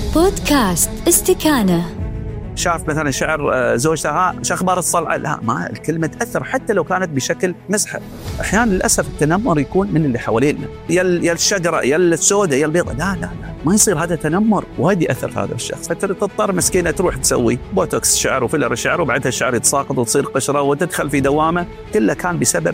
بودكاست استكانة. شاف مثلا شعر زوجتها شو أخبار الصلع، لا، ما الكلمة تأثر حتى لو كانت بشكل مزحف. أحيانا للأسف التنمر يكون من اللي حوالينا، يا الشجرة يا السوداء يا البيضاء، لا ما يصير هذا تنمر، وايد يأثر في هذا الشخص. فتضطر مسكينة تروح تسوي بوتوكس شعر وفيلر شعر، وبعدها الشعر يتساقط وتصير قشرة وتدخل في دوامة، كله كان بسبب